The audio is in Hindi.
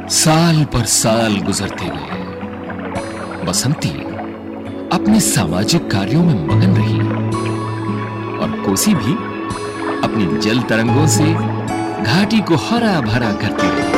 साल पर साल गुजरते गए। बसंती अपने सामाजिक कार्यों में मगन रही और कोसी भी अपनी जल तरंगों से घाटी को हरा भरा करती रही।